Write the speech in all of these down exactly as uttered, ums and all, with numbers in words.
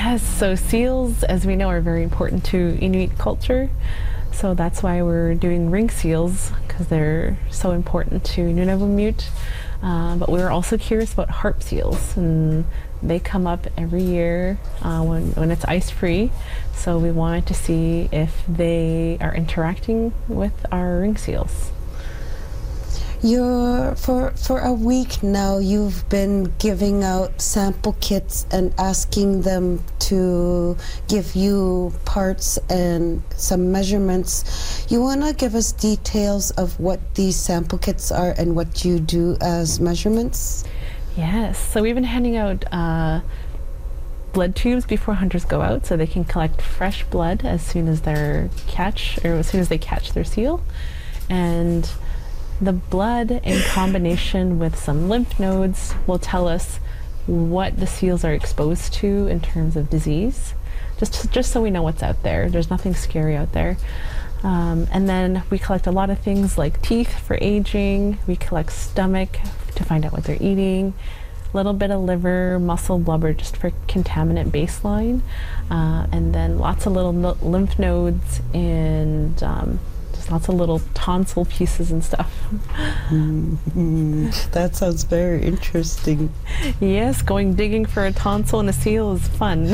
Yes, so seals, as we know, are very important to Inuit culture. So that's why we're doing ring seals, because they're so important to Nunavummiut. Uh, but we were also curious about harp seals, and they come up every year uh, when, when it's ice-free. So we wanted to see if they are interacting with our ring seals. You're, for, for a week now, you've been giving out sample kits and asking them to give you parts and some measurements. You want to give us details of what these sample kits are and what you do as measurements? Yes, so we've been handing out uh, blood tubes before hunters go out, so they can collect fresh blood as soon as they're catch, or as soon as they catch their seal. And the blood, in combination with some lymph nodes, will tell us what the seals are exposed to in terms of disease, just, just so we know what's out there. There's nothing scary out there. Um, and then we collect a lot of things like teeth for aging. We collect stomach to find out what they're eating, a little bit of liver, muscle, blubber, just for contaminant baseline, uh, and then lots of little no lymph nodes and um, lots of little tonsil pieces and stuff. Mm-hmm. That sounds very interesting. Yes, going digging for a tonsil in a seal is fun.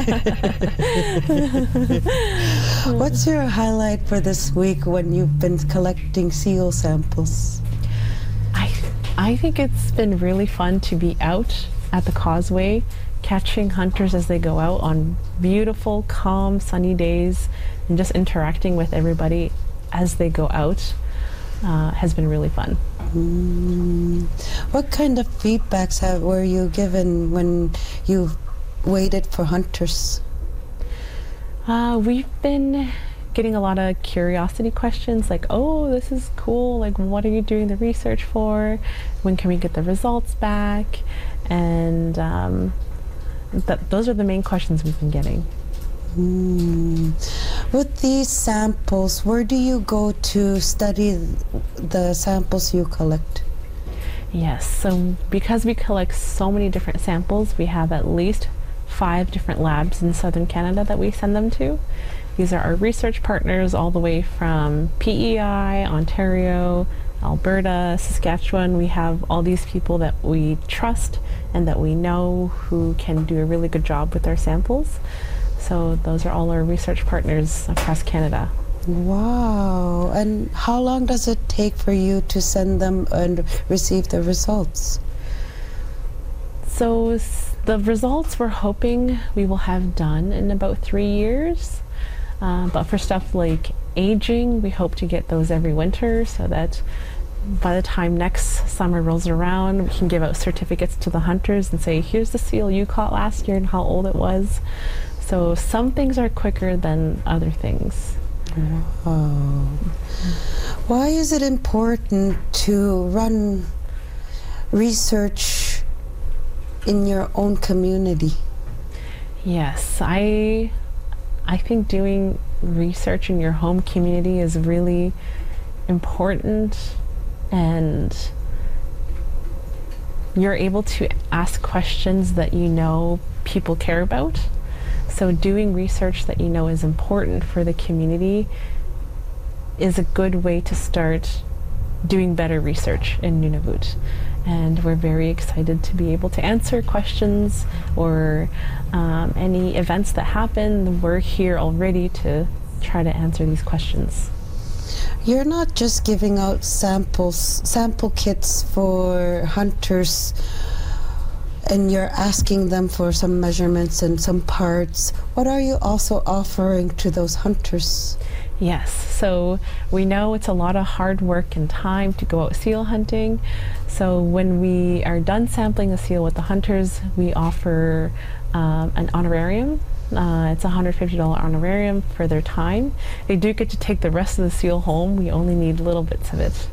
What's your highlight for this week when you've been collecting seal samples? I, I think it's been really fun to be out at the causeway, catching hunters as they go out on beautiful, calm, sunny days, and just interacting with everybody as they go out uh, has been really fun. Mm. What kind of feedbacks have, were you given when you waited for hunters? Uh, we've been getting a lot of curiosity questions like, oh, this is cool, like what are you doing the research for? When can we get the results back? And um, th those are the main questions we've been getting. Mm. With these samples, where do you go to study the samples you collect? Yes, so because we collect so many different samples, we have at least five different labs in southern Canada that we send them to. These are our research partners all the way from P E I, Ontario, Alberta, Saskatchewan. We have all these people that we trust and that we know who can do a really good job with our samples. So those are all our research partners across Canada. Wow. And how long does it take for you to send them and receive the results? So the results we're hoping we will have done in about three years. Uh, but for stuff like aging, we hope to get those every winter so that by the time next summer rolls around, we can give out certificates to the hunters and say, here's the seal you caught last year and how old it was. So some things are quicker than other things. Wow. Why is it important to run research in your own community? Yes, I, I think doing research in your home community is really important, and you're able to ask questions that you know people care about. So doing research that you know is important for the community is a good way to start doing better research in Nunavut. And we're very excited to be able to answer questions or um, any events that happen. We're here already to try to answer these questions. You're not just giving out samples, sample kits for hunters, and you're asking them for some measurements and some parts. What are you also offering to those hunters? Yes, so we know it's a lot of hard work and time to go out seal hunting. So when we are done sampling a seal with the hunters, we offer um, an honorarium. Uh, it's a one hundred fifty dollar honorarium for their time. They do get to take the rest of the seal home. We only need little bits of it.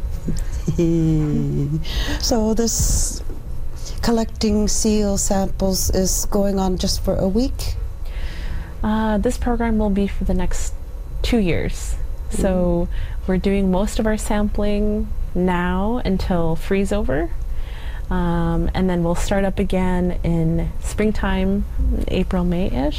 So this collecting seal samples is going on just for a week? Uh, this program will be for the next two years. Mm. So we're doing most of our sampling now until freeze over. Um, and then we'll start up again in springtime, April, May-ish.